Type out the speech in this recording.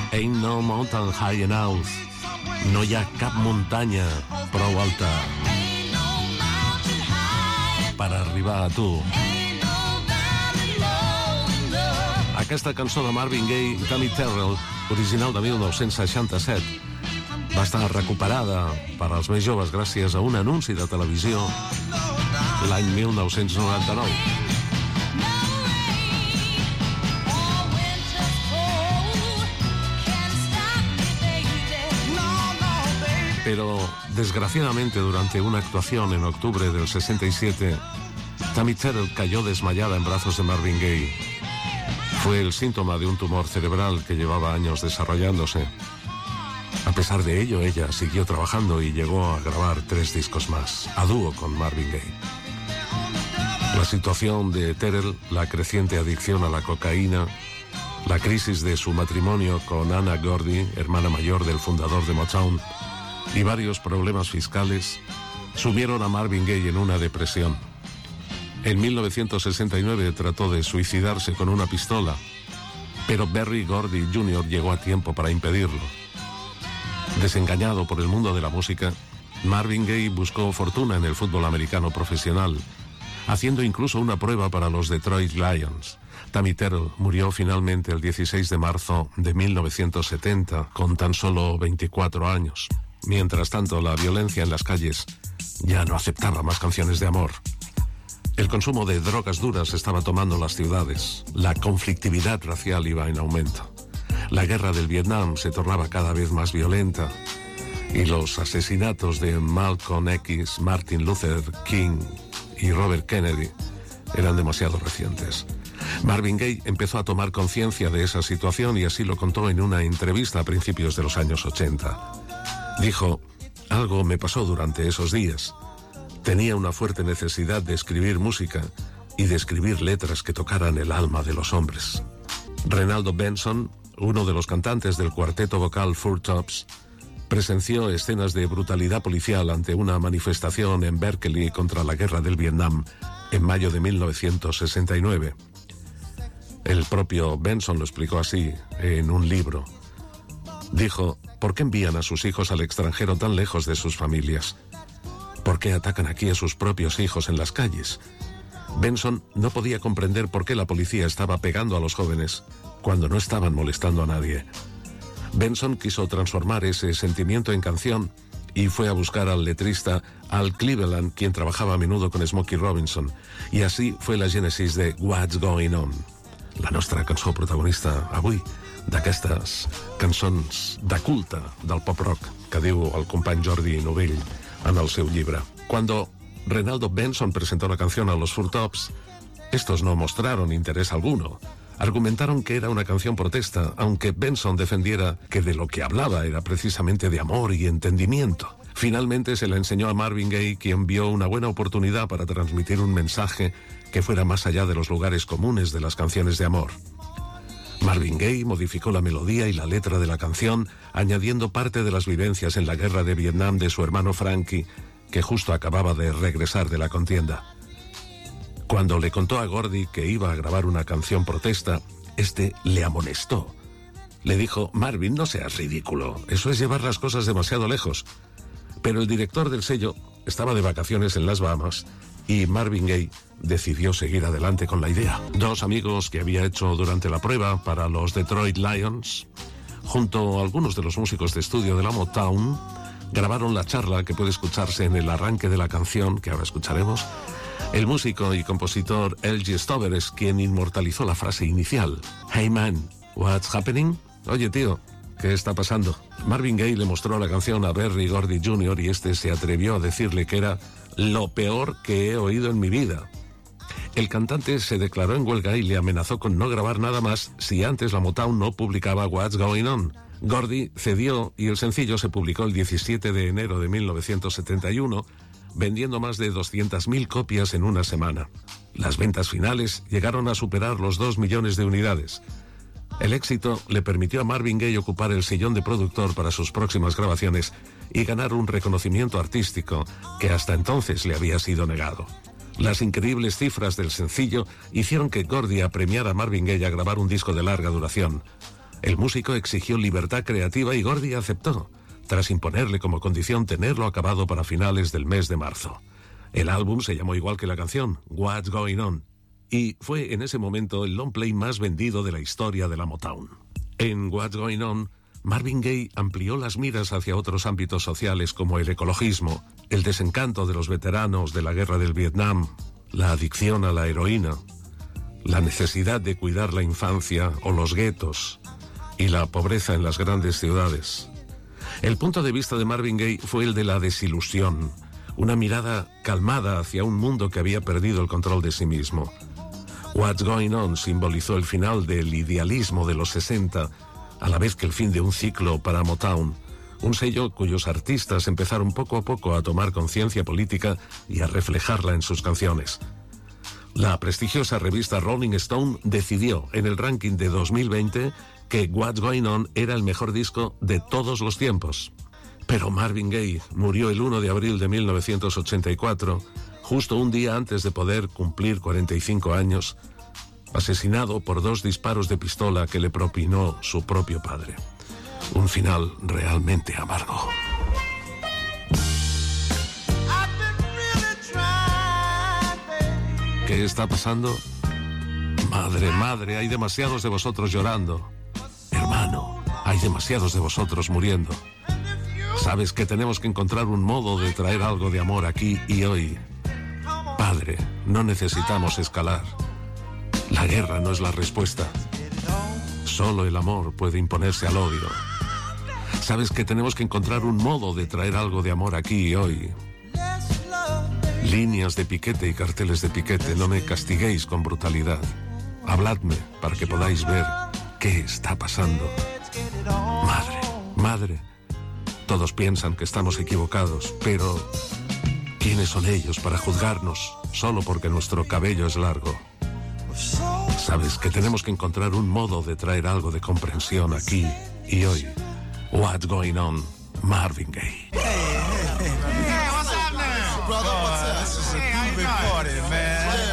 Ain't no mountain high enough. No hi ha cap muntanya prou alta per arribar a tu. Aquesta cançó de Marvin Gaye i Tammy Terrell, original de 1967, va estar recuperada per als més joves gràcies a un anunci de televisió l'any 1999. Pero, desgraciadamente, durante una actuación en octubre del 67, Tammy Terrell cayó desmayada en brazos de Marvin Gaye. Fue el síntoma de un tumor cerebral que llevaba años desarrollándose. A pesar de ello, ella siguió trabajando y llegó a grabar 3 discos más, a dúo con Marvin Gaye. La situación de Terrell, la creciente adicción a la cocaína, la crisis de su matrimonio con Anna Gordy, hermana mayor del fundador de Motown, y varios problemas fiscales sumieron a Marvin Gaye en una depresión. En 1969 trató de suicidarse con una pistola, pero Berry Gordy Jr. llegó a tiempo para impedirlo. Desengañado por el mundo de la música, Marvin Gaye buscó fortuna en el fútbol americano profesional, haciendo incluso una prueba para los Detroit Lions. Tammy Terrell murió finalmente el 16 de marzo de 1970, con tan solo 24 años. Mientras tanto, la violencia en las calles ya no aceptaba más canciones de amor. El consumo de drogas duras estaba tomando las ciudades. La conflictividad racial iba en aumento. La guerra del Vietnam se tornaba cada vez más violenta. Y los asesinatos de Malcolm X, Martin Luther King y Robert Kennedy eran demasiado recientes. Marvin Gaye empezó a tomar conciencia de esa situación y así lo contó en una entrevista a principios de los años 80. Dijo: algo me pasó durante esos días. Tenía una fuerte necesidad de escribir música y de escribir letras que tocaran el alma de los hombres. Renaldo Benson, uno de los cantantes del cuarteto vocal Four Tops, presenció escenas de brutalidad policial ante una manifestación en Berkeley contra la guerra del Vietnam en mayo de 1969. El propio Benson lo explicó así en un libro. Dijo: ¿por qué envían a sus hijos al extranjero tan lejos de sus familias? ¿Por qué atacan aquí a sus propios hijos en las calles? Benson no podía comprender por qué la policía estaba pegando a los jóvenes cuando no estaban molestando a nadie. Benson quiso transformar ese sentimiento en canción y fue a buscar al letrista Al Cleveland, quien trabajaba a menudo con Smokey Robinson, y así fue la gènesis de What's Going On, la nostra cançó protagonista avui d'aquestes cançons de culte del pop-rock que diu el company Jordi Novell en el seu llibre. Cuando Renaldo Benson presentó la canción a los Four Tops, estos no mostraron interés alguno. Argumentaron que era una canción protesta, aunque Benson defendiera que de lo que hablaba era precisamente de amor y entendimiento. Finalmente se la enseñó a Marvin Gaye, quien vio una buena oportunidad para transmitir un mensaje que fuera más allá de los lugares comunes de las canciones de amor. Marvin Gaye modificó la melodía y la letra de la canción, añadiendo parte de las vivencias en la guerra de Vietnam de su hermano Frankie, que justo acababa de regresar de la contienda. Cuando le contó a Gordy que iba a grabar una canción protesta, este le amonestó. Le dijo: Marvin, no seas ridículo, eso es llevar las cosas demasiado lejos. Pero el director del sello estaba de vacaciones en las Bahamas y Marvin Gaye decidió seguir adelante con la idea. 2 amigos que había hecho durante la prueba para los Detroit Lions, junto a algunos de los músicos de estudio de la Motown, grabaron la charla que puede escucharse en el arranque de la canción que ahora escucharemos. El músico y compositor L.G. Stover es quien inmortalizó la frase inicial: Hey man, what's happening? Oye tío, ¿qué está pasando? Marvin Gaye le mostró la canción a Berry Gordy Jr. y este se atrevió a decirle que era lo peor que he oído en mi vida. El cantante se declaró en huelga y le amenazó con no grabar nada más si antes la Motown no publicaba What's Going On. Gordy cedió y el sencillo se publicó el 17 de enero de 1971, vendiendo más de 200.000 copias en una semana. Las ventas finales llegaron a superar los 2 millones de unidades. El éxito le permitió a Marvin Gaye ocupar el sillón de productor para sus próximas grabaciones y ganar un reconocimiento artístico que hasta entonces le había sido negado. Las increíbles cifras del sencillo hicieron que Gordy apremiara a Marvin Gaye a grabar un disco de larga duración. El músico exigió libertad creativa y Gordy aceptó, tras imponerle como condición tenerlo acabado para finales del mes de marzo. El álbum se llamó igual que la canción, What's Going On, y fue en ese momento el long play más vendido de la historia de la Motown. En What's Going On, Marvin Gaye amplió las miras hacia otros ámbitos sociales como el ecologismo, el desencanto de los veteranos de la guerra del Vietnam, la adicción a la heroína, la necesidad de cuidar la infancia o los guetos y la pobreza en las grandes ciudades. El punto de vista de Marvin Gaye fue el de la desilusión, una mirada calmada hacia un mundo que había perdido el control de sí mismo. What's Going On simbolizó el final del idealismo de los 60, a la vez que el fin de un ciclo para Motown, un sello cuyos artistas empezaron poco a poco a tomar conciencia política y a reflejarla en sus canciones. La prestigiosa revista Rolling Stone decidió en el ranking de 2020 que What's Going On era el mejor disco de todos los tiempos. Pero Marvin Gaye murió el 1 de abril de 1984, justo un día antes de poder cumplir 45 años, asesinado por 2 disparos de pistola que le propinó su propio padre. Un final realmente amargo. ¿Qué está pasando? Madre, hay demasiados de vosotros llorando. Hermano, hay demasiados de vosotros muriendo. Sabes que tenemos que encontrar un modo de traer algo de amor aquí y hoy. Padre, no necesitamos escalar. La guerra no es la respuesta. Solo el amor puede imponerse al odio. Sabes que tenemos que encontrar un modo de traer algo de amor aquí y hoy. Líneas de piquete y carteles de piquete, no me castiguéis con brutalidad. Habladme para que podáis ver qué está pasando. Madre, todos piensan que estamos equivocados, pero ¿quiénes son ellos para juzgarnos solo porque nuestro cabello es largo? Sabes que tenemos que encontrar un modo de traer algo de comprensión aquí y hoy. What's Going On, Marvin Gaye. Hey, what's happening? Brother, what's up? This is a groovy party, man.